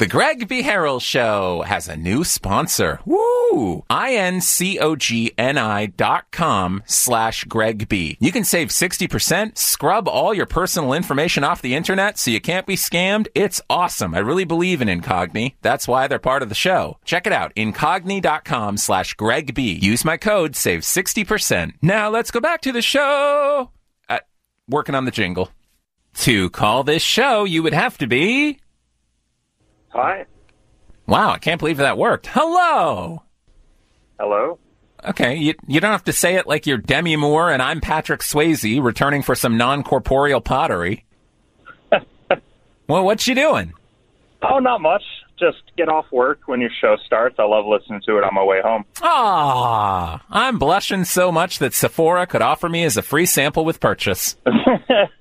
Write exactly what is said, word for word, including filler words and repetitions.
The Greg B. Harrell Show has a new sponsor. Woo! I-N-C-O-G-N-I dot com slash Greg B. You can save sixty percent, scrub all your personal information off the internet so you can't be scammed. It's awesome. I really believe in Incogni. That's why they're part of the show. Check it out. Incogni dot com slash Greg B. Use my code, save sixty percent. Now let's go back to the show. Uh, working on the jingle. To call this show, you would have to be... Hi. Wow, I can't believe that worked. Hello. Hello. Okay, you you don't have to say it like you're Demi Moore and I'm Patrick Swayze returning for some non-corporeal pottery. Well, what you doing? Oh, not much. Just get off work when your show starts. I love listening to it on my way home. Ah, I'm blushing so much that Sephora could offer me as a free sample with purchase.